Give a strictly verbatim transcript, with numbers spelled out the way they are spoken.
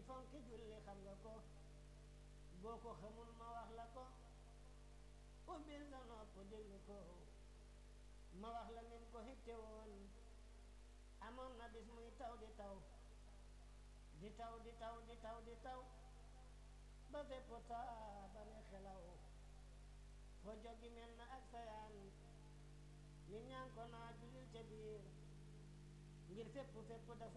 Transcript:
fonki julli xam nga ko boo ko xamul ma wax la ko ubbil sa nopp déglu ko ma wax la nim ko hitte woon amoon na bis muy taw di taw di taw di taw di taw di taw ba fépp taa ba ne xelaw foo jógi mel na ak sayaan nit ñaa ngi ko naa julil ca biir ngir fépp fépp dafa